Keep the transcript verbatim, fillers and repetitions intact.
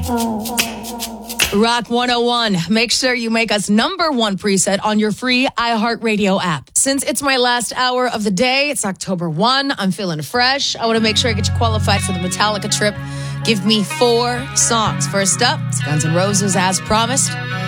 Rock one oh one. Make sure you make us number one preset on your free iHeartRadio app. Since it's my last hour of the day, it's October first. I'm feeling fresh. I want to make sure I get you qualified for the Metallica trip. Give me four songs. First up, it's Guns N' Roses, as promised.